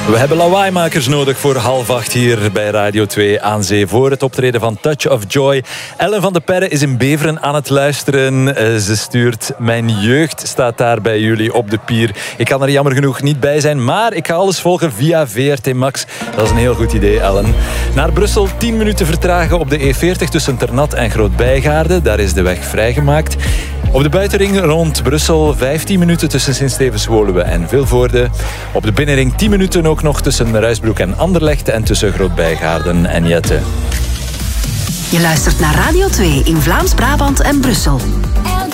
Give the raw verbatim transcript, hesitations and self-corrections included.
We hebben lawaaimakers nodig voor half acht hier bij Radio twee aan Zee voor het optreden van Touch of Joy. Ellen van de Perre is in Beveren aan het luisteren. Uh, ze stuurt Mijn jeugd staat daar bij jullie op de pier. Ik kan er jammer genoeg niet bij zijn, maar ik ga alles volgen via V R T Max. Dat is een heel goed idee, Ellen. Naar Brussel, tien minuten vertragen op de E veertig tussen Ternat en Groot-Bijgaarde. Daar is de weg vrijgemaakt. Op de buitenring rond Brussel vijftien minuten tussen Sint-Stevens-Woluwe en Vilvoorde. Op de binnenring tien minuten ook nog tussen Ruisbroek en Anderlecht en tussen Groot-Bijgaarden en Jette. Je luistert naar Radio twee in Vlaams-Brabant en Brussel.